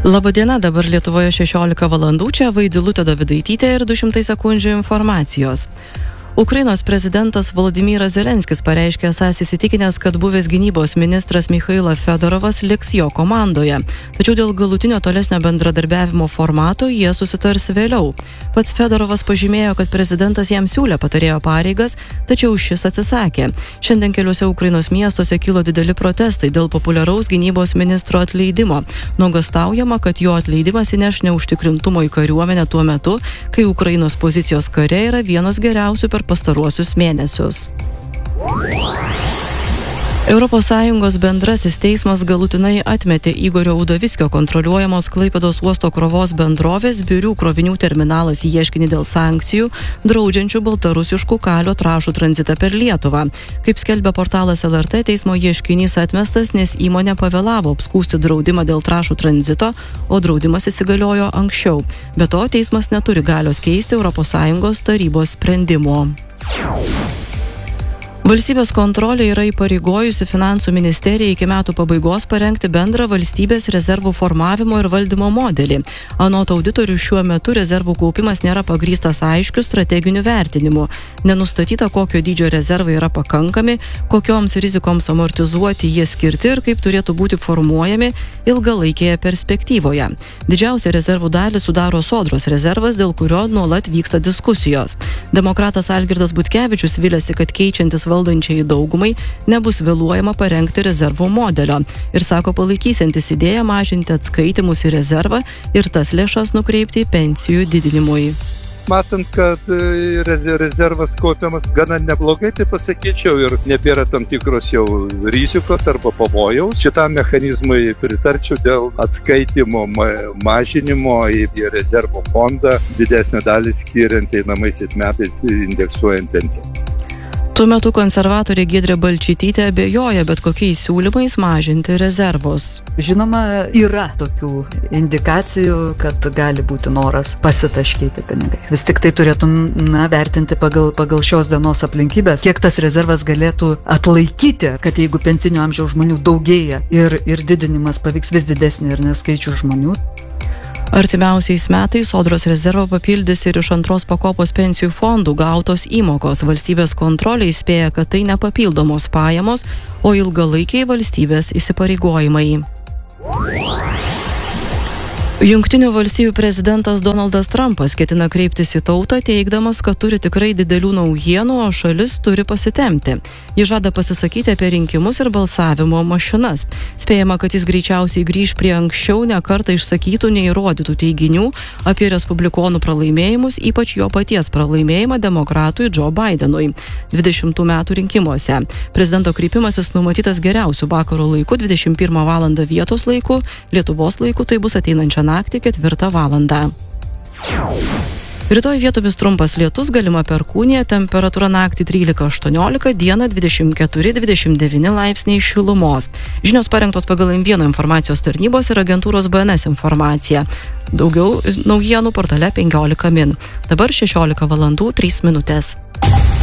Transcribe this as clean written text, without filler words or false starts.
Labadiena, dabar Lietuvoje 16 valandų, čia Vaidilutė Dovidaitytė ir 200 sekundžių informacijos. Ukrainos prezidentas Volodymyras Zelenskis pareiškė esąs įsitikinęs, kad buvęs gynybos ministras Michailas Fedorovas liks jo komandoje. Tačiau dėl galutinio tolesnio bendradarbiavimo formato jie susitars vėliau. Pats Fedorovas pažymėjo, kad prezidentas jam siūlė patarėjo pareigas, tačiau šis atsisakė. Šiandien keliuose Ukrainos miestuose kilo dideli protestai dėl populiaraus gynybos ministro atleidimo. Nuogąstaujama, kad jo atleidimas įneš neužtikrintumo į kariuomenę tuo metu, kai Ukrainos pozicijos kare yra vienos geriausių per pastaruosius mėnesius. ES bendrasis teismas galutinai atmetė Igorio Udovickio kontroliuojamos Klaipėdos uosto krovos bendrovės Birių krovinių terminalas ieškinį dėl sankcijų, draudžiančių baltarusiškų kalio trąšų tranzitą per Lietuvą. Kaip skelbia portalas LRT, teismo ieškinys atmestas, nes įmonė pavėlavo apskųsti draudimą dėl trąšų tranzito, o draudimas įsigaliojo anksčiau. Be to, teismas neturi galios keisti ES tarybos sprendimo. Valstybės kontrolė yra įpareigojusi Finansų ministeriją iki metų pabaigos parengti bendrą valstybės rezervų formavimo ir valdymo modelį. Anot auditorių, šiuo metu rezervų kaupimas nėra pagrįstas aiškiu strateginiu vertinimu. Nenustatyta, kokio dydžio rezervai yra pakankami, kokioms rizikoms amortizuoti jie skirti ir kaip turėtų būti formuojami ilgalaikėje perspektyvoje. Didžiausią rezervų dalį sudaro Sodros rezervas, dėl kurio nuolat vyksta diskusijos. Demokratas Algirdas Butkevičius viliasi, kad keičiantis valdančiai daugumai nebus vėluojama parengti rezervų modelio ir sako palaikysiantis idėją mažinti atskaitimus į rezervą ir tas lėšas nukreipti pensijų didinimui. Matant, kad rezervas kaupiamas gana neblogai, tai pasakyčiau, ir nebėra tam tikros jau rizikos arba pavojaus. Šitam mechanizmui pritarčiau dėl atskaitimo mažinimo į rezervo fondą, didesnę dalį skiriant einamaisiais metais indeksuojant pensiją. Tuo metu konservatorė Giedrė Balčytytė abejoja bet kokiais siūlymais mažinti rezervus. Žinoma, yra tokių indikacijų, kad gali būti noras pasitaškyti pinigai. Vis tik tai turėtum vertinti pagal šios dienos aplinkybės, kiek tas rezervas galėtų atlaikyti, kad jeigu pensinio amžiaus žmonių daugėja ir didinimas pavyks vis didesnį ir neskaičių žmonių. Artimiausiais metais Sodros rezervą papildys ir iš antros pakopos pensijų fondų gautos įmokos. Valstybės kontrolė įspėja, kad tai ne papildomos pajamos, o ilgalaikiai valstybės įsipareigojimai. Jungtinių valstijų prezidentas Donaldas Trumpas ketina kreiptis į tautą, teigdamas, kad turi tikrai didelių naujienų, o šalis turi pasitempti. Jis žada pasisakyti apie rinkimus ir balsavimo mašinas. Spėjama, kad jis greičiausiai grįž prie anksčiau nekartą išsakytų neįrodytų teiginių apie respublikonų pralaimėjimus, ypač jo paties pralaimėjimą demokratui Joe Bidenui 20 metų rinkimuose. Prezidento kreipimasis numatytas geriausių vakaro laiku 21 valandą vietos laiku, Lietuvos laiku tai bus ateinančią naktį 4 valandą. Rytoj vietomis trumpas lietus, galima perkūnija, temperatūra naktį 13-18, dieną 24-29 laipsniai šilumos. Žinios parengtos pagal M1 informacijos tarnybos ir agentūros BNS informacija. Daugiau naujienų portale 15 min. Dabar 16 valandų 3 minutės.